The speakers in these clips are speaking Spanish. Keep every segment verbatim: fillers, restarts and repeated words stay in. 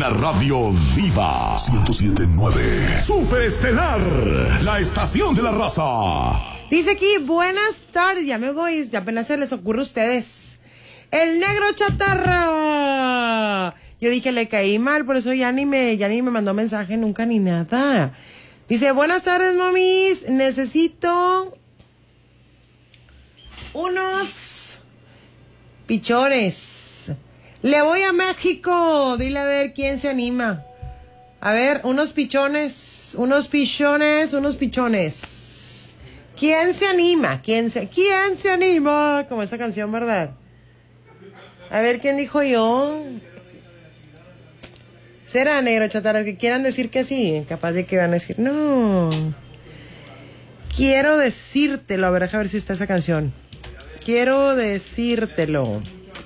Una radio viva. ciento siete punto nueve. Superestelar. La estación de la raza. Dice aquí, buenas tardes. Ya me voy, ya apenas se les ocurre a ustedes. El negro chatarra. Yo dije, le caí mal, por eso ya ni me, ya ni me mandó mensaje nunca ni nada. Dice, buenas tardes, mamis. Necesito unos pichones. Le voy a México. Dile a ver quién se anima. A ver, unos pichones, unos pichones, unos pichones. ¿Quién se anima? ¿Quién se, quién se anima? Como esa canción, ¿verdad? A ver, ¿quién dijo yo? ¿Será, negro chatarra? Que quieran decir que sí. Capaz de que van a decir, no. Quiero decírtelo. A ver, déjame ver si está esa canción. Quiero decírtelo.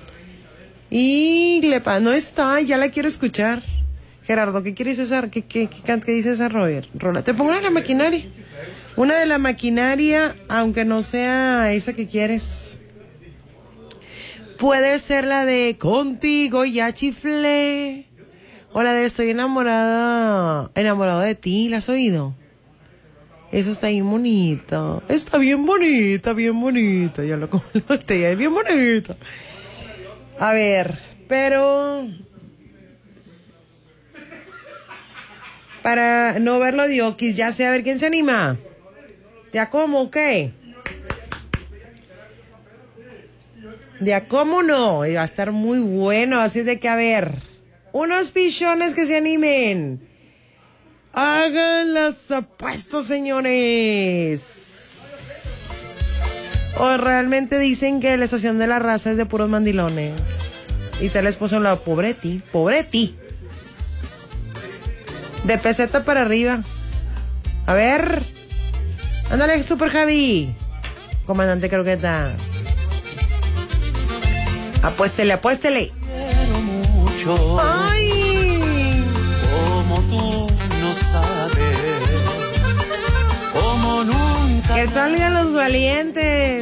Y le pa, no está, ya la quiero escuchar. Gerardo, ¿qué quieres esa, qué, qué, qué, qué dice esa Robert? Rola, te pongo una de la maquinaria. Una de la maquinaria, aunque no sea esa que quieres. Puede ser la de Contigo ya chiflé. O la de Estoy enamorada, enamorado de ti, ¿la has oído? Eso está bien bonito. Está bien bonita, bien bonita. Ya lo comenté, es bien bonita. A ver, pero para no verlo de Oquis, ya sé, a ver quién se anima. ¿Ya cómo qué? ¿Ya cómo no? Y va a estar muy bueno, así es de que, a ver, unos pichones que se animen. Hagan las apuestas, señores. O realmente dicen que la estación de la raza es de puros mandilones. Y te les puso un lado, pobre ti, pobre ti. De peseta para arriba. A ver. Ándale, Super Javi. Comandante Croqueta. Apuéstele, apuéstele. Quiero mucho. ¡Ay! Como tú no sabes. Como nunca. Que salgan los valientes.